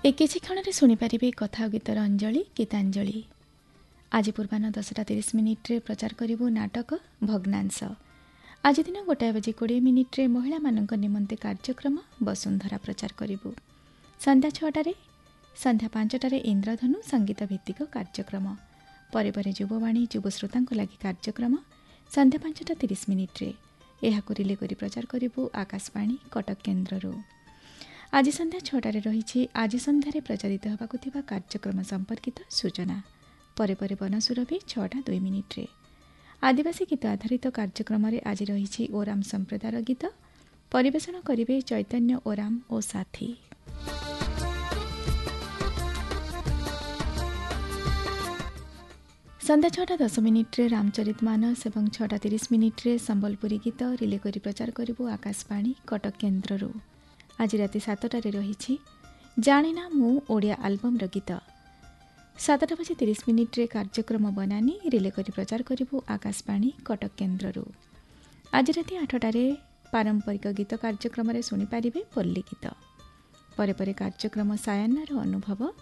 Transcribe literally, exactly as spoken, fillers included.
ए किछि क्षणरे शुणिपारे कथा गीतर अंजलि गीतांजलि। आज पूर्वाह्न दसटा तीस मिनिट्रे प्रचार करिबु नाटक भग्नांश। आज दिन गोटाए बजे कोड़े मिनिट्रे महिला मानक निमंते कार्यक्रम वसुंधरा प्रचार करिबु। संध्या छटारे संध्या पांचटारे इंद्रधनु संगीत भित्तिक कार्यक्रम। परे परे युववाणी युव श्रोतांको लागि कार्यक्रम संध्या पांचटा तीस मिनिट्रे एहाको रिले करी प्रचार करिबु आकाशवाणी कटक केन्द्ररू। आज संध्या छटारे रही आज संध्यारे प्रचारित होबाकु थिबा कार्यक्रम संपर्कित सूचना। परे परे बनसुरभि छटा दुई मिनिट्रे आदिवासी गीत आधारित कार्यक्रम आज रही ओराम संप्रदायर गीत परिवेषण करिवे चैतन्य ओराम ओ साथी। संध्या छटा दस मिनिट्रे रामचरित मानस एवं छटा तीस मिनिट्रे संबलपुरी गीत रिले करी प्रचार करिबु आकाशवाणी कटक केन्द्ररू। आज राति सातटारे रही जाणेना मु ओडिया आल्बम्र गीत। सातटा बजे तीस मिनिट्रे कार्यक्रम बनानी रिले करी प्रचार करिबु आकाशवाणी कटक केन्द्ररू। आज राति आठटारे पारंपरिक गीत कार्यक्रम शुणिपारे पल्ली गीत। परे परे कार्यक्रम सायान्नार अनुभव